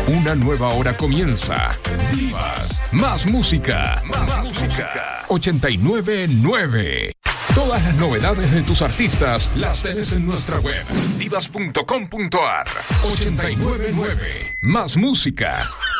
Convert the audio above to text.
Una nueva hora comienza. Divas, más música. 89.9. Todas las novedades de tus artistas las tenés en nuestra web. Divas.com.ar. 89.9. Más música.